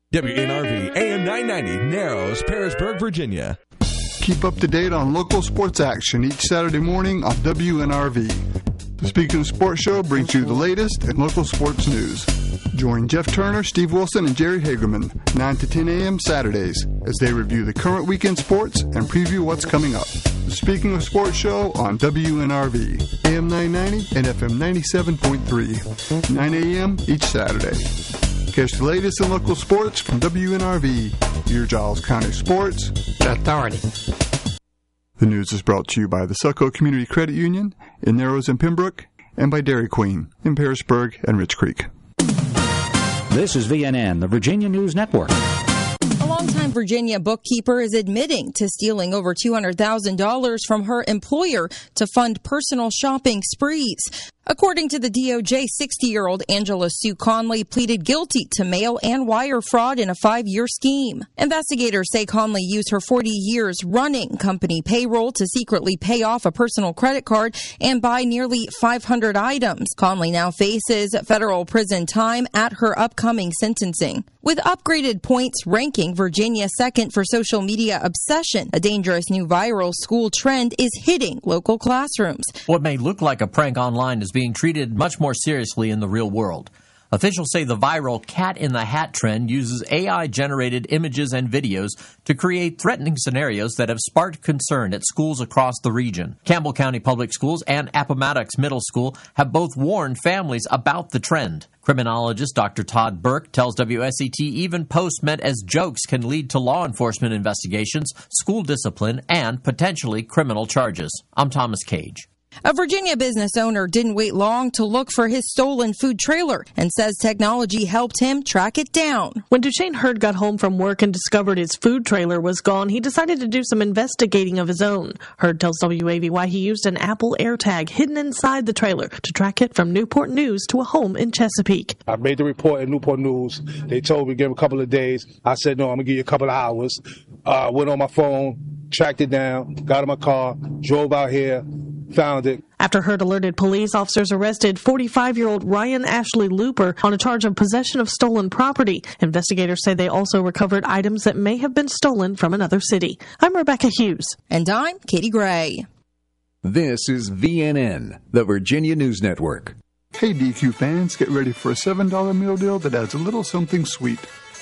WNRV AM 990, Narrows, Parisburg, Virginia. Keep up to date on local sports action each Saturday morning on WNRV. The Speaking of Sports show brings you the latest in local sports news. Join Jeff Turner, Steve Wilson, and Jerry Hagerman 9 to 10 a.m. Saturdays as they review the current weekend sports and preview what's coming up. The Speaking of Sports show on WNRV, AM 990 and FM 97.3, 9 a.m. each Saturday. Catch the latest in local sports from WNRV, your Giles County Sports Authority. The news is brought to you by the Selco Community Credit Union in Narrows and Pembroke, and by Dairy Queen in Parisburg and Rich Creek. This is VNN, the Virginia News Network. A longtime Virginia bookkeeper is admitting to stealing over $200,000 from her employer to fund personal shopping sprees. According to the DOJ, 60-year-old Angela Sue Conley pleaded guilty to mail and wire fraud in a 5-year scheme. Investigators say Conley used her 40 years running company payroll to secretly pay off a personal credit card and buy nearly 500 items. Conley now faces federal prison time at her upcoming sentencing. With upgraded points ranking Virginia second for social media obsession, a dangerous new viral school trend is hitting local classrooms. What may look like a prank online is being treated much more seriously in the real world. Officials say the viral Cat in the Hat trend uses AI-generated images and videos to create threatening scenarios that have sparked concern at schools across the region. Campbell County Public Schools and Appomattox Middle School have both warned families about the trend. Criminologist Dr. Todd Burke tells WSET even posts meant as jokes can lead to law enforcement investigations, school discipline, and potentially criminal charges. I'm Thomas Cage. A Virginia business owner didn't wait long to look for his stolen food trailer and says technology helped him track it down. When Duchesne Hurd got home from work and discovered his food trailer was gone, he decided to do some investigating of his own. Hurd tells WAVY he used an Apple AirTag hidden inside the trailer to track it from Newport News to a home in Chesapeake. I made the report in Newport News. They told me to give him a couple of days. I said, no, I'm going to give you a couple of hours. Went on my phone, tracked it down, got in my car, drove out here, found it. After Hurd alerted police, officers arrested 45-year-old Ryan Ashley Looper on a charge of possession of stolen property. Investigators say they also recovered items that may have been stolen from another city. I'm Rebecca Hughes. And I'm Katie Gray. This is VNN, the Virginia News Network. Hey DQ fans, get ready for a $7 meal deal that adds a little something sweet.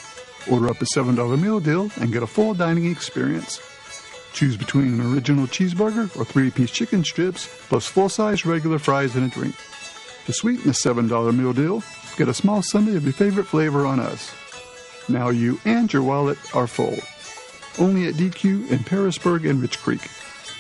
Order up a $7 meal deal and get a full dining experience. Choose between an original cheeseburger or 3-piece chicken strips, plus full-size regular fries and a drink. To sweeten the $7 meal deal, get a small sundae of your favorite flavor on us. Now you and your wallet are full. Only at DQ in Parisburg and Rich Creek.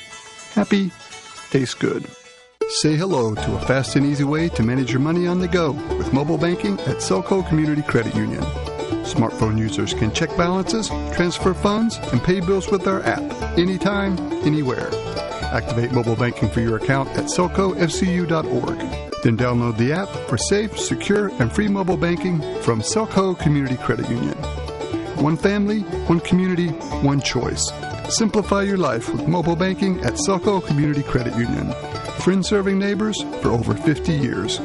Happy, tastes good. Say hello to a fast and easy way to manage your money on the go with mobile banking at Selco Community Credit Union. Smartphone users can check balances, transfer funds, and pay bills with our app anytime, anywhere. Activate mobile banking for your account at selcofcu.org. Then download the app for safe, secure, and free mobile banking from Selco Community Credit Union. One family, one community, one choice. Simplify your life with mobile banking at Selco Community Credit Union. Friends serving neighbors for over 50 years.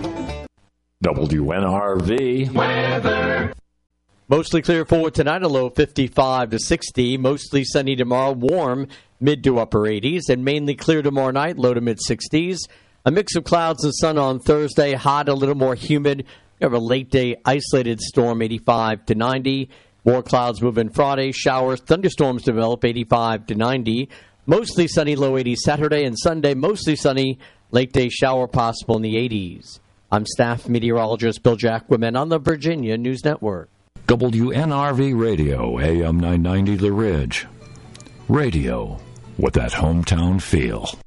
WNRV weather. Mostly clear for tonight, a low 55 to 60. Mostly sunny tomorrow, warm mid to upper 80s. And mainly clear tomorrow night, low to mid 60s. A mix of clouds and sun on Thursday, hot, a little more humid. We have a late day isolated storm, 85 to 90. More clouds moving Friday. Showers, thunderstorms develop, 85 to 90. Mostly sunny, low 80s Saturday and Sunday. Mostly sunny, late day shower possible in the 80s. I'm staff meteorologist Bill Jacquemin on the Virginia News Network. WNRV Radio, AM 990 The Ridge. Radio with that hometown feel.